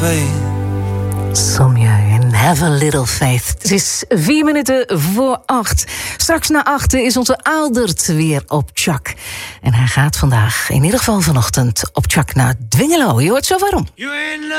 faith. Somjeu en Have a Little Faith. Het is 7:04. Straks na 8 is onze Aaldert weer op Chuck. En hij gaat vandaag, in ieder geval vanochtend, op Chuck naar Dwingelo. Je hoort zo waarom.